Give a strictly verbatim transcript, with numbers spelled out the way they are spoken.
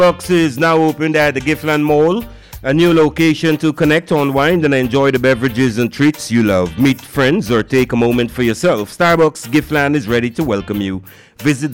Starbucks is now opened at the Giftland Mall, a new location to connect, unwind, and enjoy the beverages and treats you love. Meet friends or take a moment for yourself. Starbucks Giftland is ready to welcome you. Visit